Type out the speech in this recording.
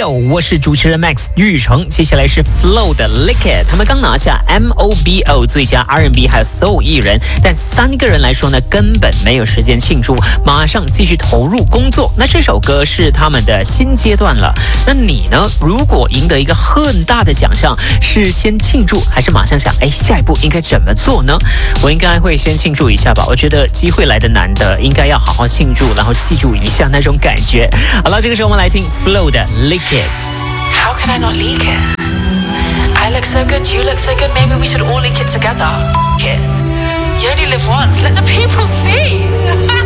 Radio， 我是主持人 Max 玉成。接下来是 Flow 的 Lick It， 他们刚拿下 MOBO 最佳 R&B 还有 Soul 艺人，但3个人来说呢，根本没有时间庆祝，马上继续投入工作。那这首歌是他们的新阶段了。那你呢？如果赢得一个很大的奖项，是先庆祝，还是马上想，下一步应该怎么做呢？我应该会先庆祝一下吧。我觉得机会来的难得，应该要好好庆祝，然后记住一下那种感觉。好了，这个时候我们来听 Flow 的 Lick It。How could I not leak it? I look so good, you look so good, maybe we should all leak it together. You only live once, let the people see.